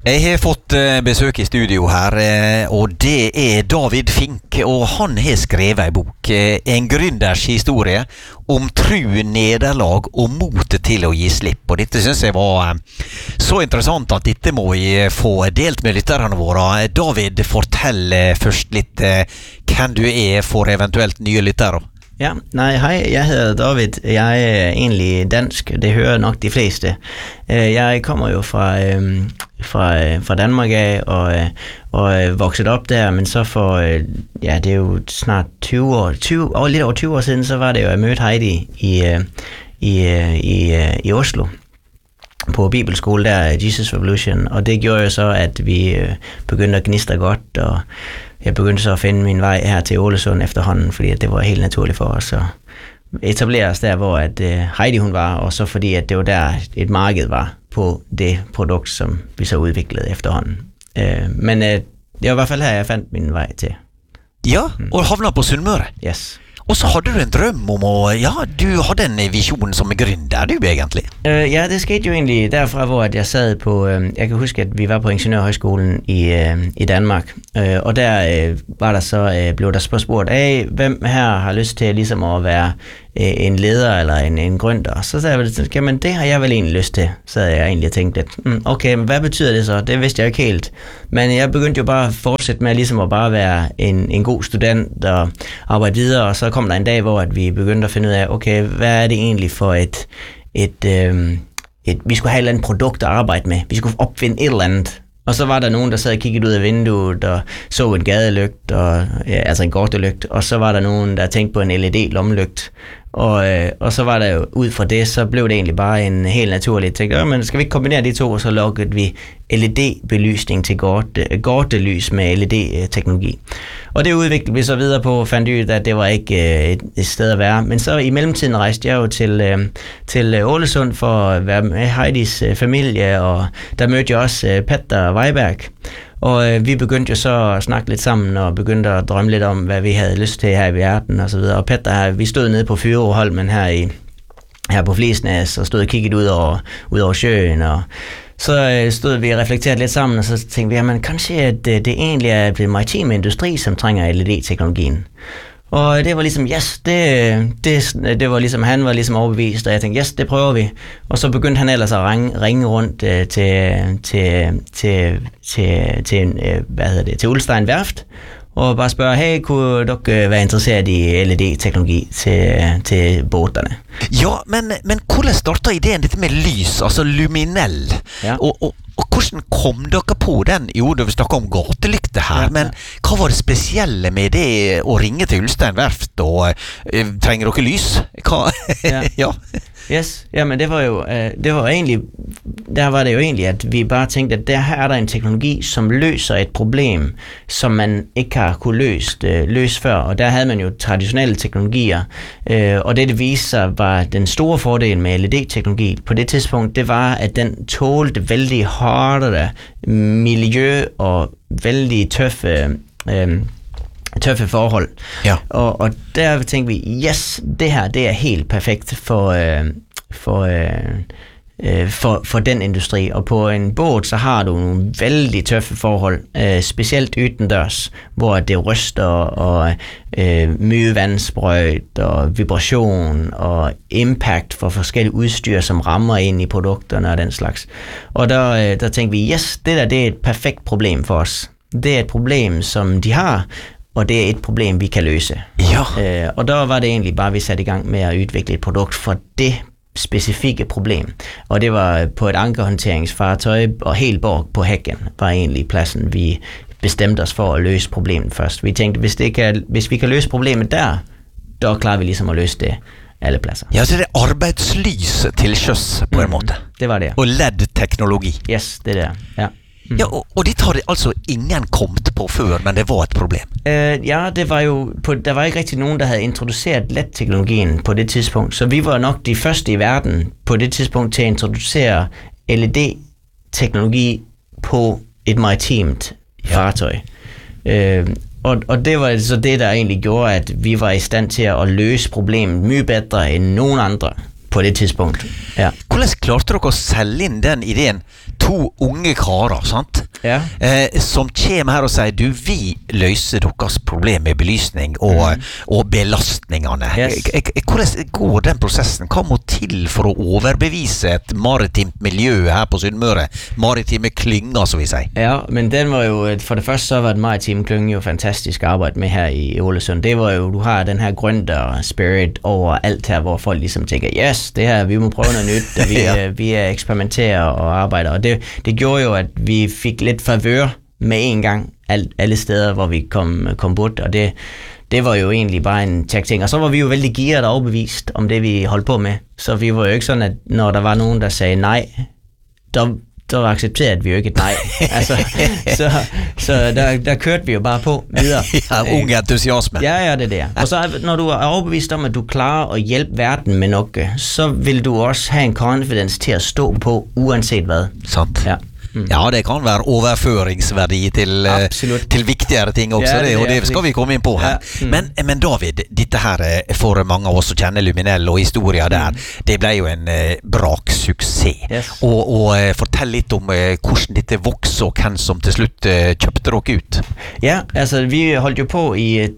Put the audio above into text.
Jeg har fått besøk i studio her, og det er David Fink, og han har skrevet en bok, en gründers historie om tru, nederlag og motet til å gi slipp. Og dette synes jeg var så interessant at dette må jeg få delt med lytterne våre. David, fortell først litt hvem du er for eventuelt nye lyttere. Ja, nej, hej, jeg hedder David. Jeg er egentlig dansk, det hører nok de fleste. Jeg kommer jo fra Danmark af og vokset op der, men så for, det er jo snart 20 år, lidt over 20 år siden, så var det jo, jeg mødte Heidi i Oslo på bibelskole der, Jesus Revolution, og det gjorde jo så, at vi begyndte at gnistre godt, og jeg begyndte så at finde min vej her til Ålesund efterhånden, fordi at det var helt naturligt for os at etablere os der, hvor at Heidi hun var, og så fordi at det var der et marked var på det produkt, som vi så udviklede efterhånden. Men det var i hvert fald her, jeg fandt min vej til. Ja, og havna på Sunnmøre. Yes. Og så hadde du en drøm om du hadde en vision som gründer, du egentlig. Ja, det skete jo egentlig derfra, hvor at jeg sad på, jeg kan huske, at vi var på Ingeniørhøjskolen i Danmark, og der var der så, blev der spurgt, hvem her har lyst til ligesom at være en leder eller en gründer? Så sagde jeg, jamen det har jeg vel egentlig lyst til. Så havde jeg egentlig tænkt, at okay, men hvad betyder det så? Det vidste jeg ikke helt. Men jeg begyndte jo bare at fortsætte med ligesom at bare være en god student og arbejde videre, og så kom der en dag, hvor at vi begyndte at finde ud af, okay, hvad er det egentlig for vi skulle have et eller andet produkt at arbejde med. Vi skulle opfinde et eller andet. Og så var der nogen, der sad og kiggede ud af vinduet og så en gadelygt, altså en gårdelygt, og så var der nogen, der tænkte på en LED-lommelygt. Og så var der jo, ud fra det, så blev det egentlig bare en helt naturlig ting. Men skal vi ikke kombinere de to, og så lukkede vi LED-belysning til gårdelys med LED-teknologi. Og det udviklede vi så videre på, fandt ud af, at det var ikke et sted at være. Men så i mellemtiden rejste jeg jo til Ålesund for at være med Heidis familie, og der mødte jeg også Petter Weiberg. Og vi begyndte jo så at snakke lidt sammen og begyndte at drømme lidt om, hvad vi havde lyst til her i verden og så videre. Og Petter, vi stod nede på Fyreholmen her på Flesnæs og stod og kiggede ud over søen, og så stod vi og reflekterede lidt sammen, og så tænkte vi, jamen kanskje at det egentlig er den maritime industri, som trænger LED-teknologien. Og det var ligesom, yes, det var ligesom, han var ligesom overbevist, og jeg tænkte, yes, det prøver vi. Og så begyndte han ellers at ringe rundt til Ulstein Værft, og bare spørge, hey, kunne du være interesseret i LED-teknologi til båterne? Ja, men hvordan starter ideen dette med lys, altså luminell? Ja. Og hvordan kom dere på den? Jo, vi snakker om gatelykter her, men hva var det spesielle med det å ringe til Ulstein Værft, og trenger dere lys? Ja. Yes, jamen det var egentlig, der var det jo egentlig, at vi bare tænkte, at her er der en teknologi, som løser et problem, som man ikke har kunne løse før, og der havde man jo traditionelle teknologier, og det viste sig var den store fordel med LED-teknologi på det tidspunkt, det var, at den tålte vældig hårdere miljø og vældig tøffe forhold. Ja. Og der tænkte vi, yes, det her, det er helt perfekt for den industri. Og på en båd, så har du nogle vældig tøffe forhold, specielt udendørs, hvor det ryster og mye vandsprøjt og vibration og impact for forskellige udstyr, som rammer ind i produkterne og den slags. Og der tænkte vi, yes, det er et perfekt problem for os. Det er et problem, som de har, og det er et problem, vi kan løse. Ja. Og der var det egentlig bare, vi satte i gang med at udvikle et produkt for det specifikke problem. Og det var på et ankerhåndteringsfartøj, og helt bort på hækken var egentlig pladsen, vi bestemte os for at løse problemet først. Vi tænkte, hvis vi kan løse problemet der klarer vi ligesom at løse det alle pladser. Ja, så det er arbejdslys til sjøs på en måte. Det var det. Og LED-teknologi. Yes, det der, ja. Ja, og det har det altså ingen kommet på før, men det var et problem. Ja, det var jo der var ikke rigtig nogen, der havde introduceret LED-teknologien på det tidspunkt, så vi var nok de første i verden på det tidspunkt til at introducere LED-teknologi på et maritimt fartøj. Og det var så det, der egentlig gjorde, at vi var i stand til at løse problemet mye bedre end nogen andre på det tidspunkt. Ja. Hvordan klarte dere å selge inn den ideen? to unge karer, sant? Ja. Som kommer her og sier, du, vi løser deres problem med belysning og belastningene. Yes. Hvordan går den prosessen? Hva må til for å overbevise et maritimt miljø her på Sunnmøre? Maritime klynger, så vi sier. Ja, men den var jo, for det første så var den maritime klynge jo fantastisk arbejde med her i Ålesund. Det var jo, du har den her grønter spirit over alt her, hvor folk ligesom tænker, yes, det her, vi må prøve noget nyt, og vi eksperimenterer og arbejder, og det gjorde jo, at vi fik lidt favør med en gang alle steder, hvor vi kom bort, og det var jo egentlig bare en ting. Og så var vi jo vældig gearet og overbevist om det, vi holdt på med. Så vi var jo ikke sådan, at når der var nogen, der sagde nej, der accepterede vi jo ikke et nej. Altså, så der kørte vi jo bare på videre. Ja, unge entusiasme. Ja, det der. Og så når du er overbevist om, at du klarer at hjælpe verden med noget, så vil du også have en confidence til at stå på, uanset hvad. Sant. Ja. Ja, det kan være overføringsverdi til viktigere ting også, Ja, og det skal vi komme inn på her. Ja. Men David, dette her for mange av oss som kjenner Luminell og historier der, det ble jo en braksuksess. Yes. Og fortell litt om hvordan dette vokser, og hvem som til slutt kjøpte dere ut. Ja, altså vi holdt jo på i